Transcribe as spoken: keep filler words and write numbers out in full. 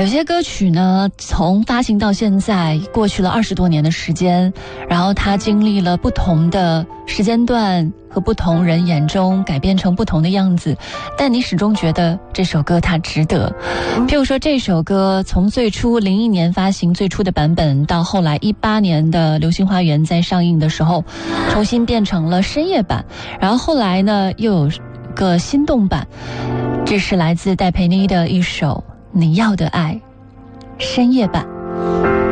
有些歌曲呢，从发行到现在过去了二十多年的时间，然后它经历了不同的时间段和不同人眼中改编成不同的样子，但你始终觉得这首歌它值得。譬如说这首歌从最初零一年发行最初的版本，到后来一八年的流星花园在上映的时候重新变成了深夜版，然后后来呢又有个心动版。这是来自戴佩妮的一首你要的爱深夜版。